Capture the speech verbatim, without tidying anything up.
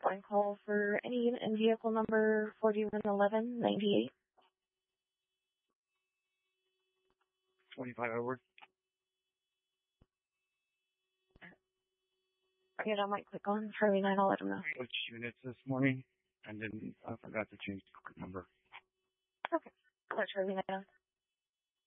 one call for any unit and vehicle number forty-one eleven ninety-eight. twenty-five Edward. Okay, I might click on Charlie nine. I'll let him know. Which units this morning? And then I forgot to change the number. Okay. I'll let Charlie nine know.